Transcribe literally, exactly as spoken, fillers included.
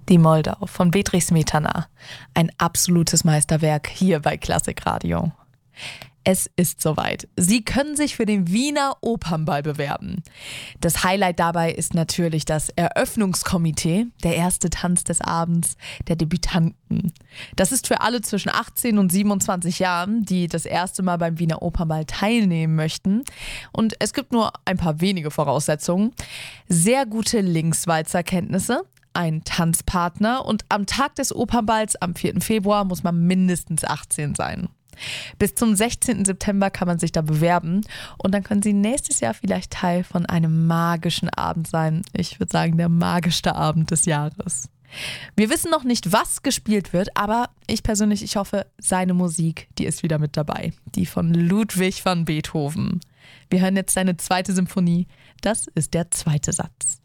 Die Moldau von Bedřich Smetana. Ein absolutes Meisterwerk hier bei Klassikradio. Es ist soweit. Sie können sich für den Wiener Opernball bewerben. Das Highlight dabei ist natürlich das Eröffnungskomitee, der erste Tanz des Abends der Debütanten. Das ist für alle zwischen achtzehn und siebenundzwanzig Jahren, die das erste Mal beim Wiener Opernball teilnehmen möchten. Und es gibt nur ein paar wenige Voraussetzungen. Sehr gute Linkswalzerkenntnisse, ein Tanzpartner und am Tag des Opernballs am vierten Februar muss man mindestens achtzehn sein. Bis zum sechzehnten September kann man sich da bewerben und dann können Sie nächstes Jahr vielleicht Teil von einem magischen Abend sein. Ich würde sagen, der magischste Abend des Jahres. Wir wissen noch nicht, was gespielt wird, aber ich persönlich, ich hoffe, seine Musik, die ist wieder mit dabei. Die von Ludwig van Beethoven. Wir hören jetzt seine zweite Symphonie. Das ist der zweite Satz.